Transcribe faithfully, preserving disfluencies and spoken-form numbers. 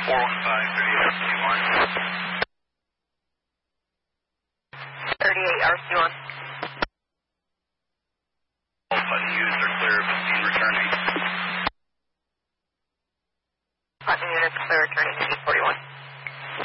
four one five, thirty-eight R C one. thirty-eight R C one. All button units are clear of the scene returning. Button units clear returning to D forty-one.